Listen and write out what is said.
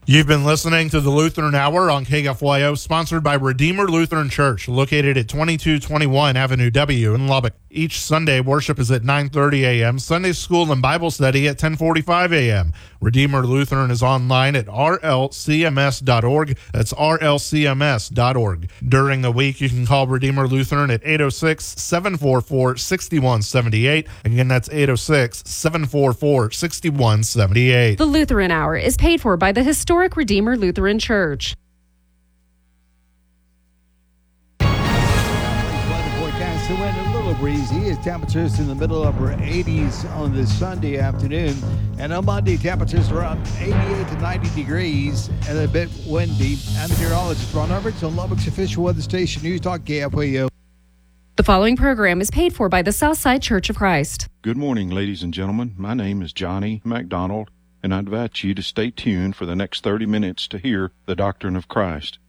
You've been listening to the Lutheran Hour on KFYO, sponsored by Redeemer Lutheran Church, located at 2221 Avenue W in Lubbock. Each Sunday, worship is at 9:30 a.m., Sunday school and Bible study at 10:45 a.m. Redeemer Lutheran is online at rlcms.org. That's rlcms.org. During the week, you can call Redeemer Lutheran at 806-744-6178. Again, that's 806-744-6178. The Lutheran Hour is paid for by the historic Redeemer Lutheran Church. Weather forecast, the wind a little breezy as temperatures in the middle upper 80s on this Sunday afternoon. And on Monday, temperatures around 88 to 90 degrees and a bit windy. I'm meteorologist Ron Roberts on Lubbock's official weather station, News Talk KFYO. The following program is paid for by the Southside Church of Christ. Good morning, ladies and gentlemen. My name is Johnny MacDonald, and I invite you to stay tuned for the next 30 minutes to hear the Doctrine of Christ.